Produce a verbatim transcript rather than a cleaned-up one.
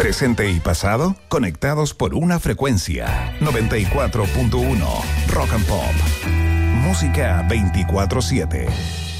Presente y pasado conectados por una frecuencia. noventa y cuatro punto uno Rock and Pop. Música veinticuatro siete.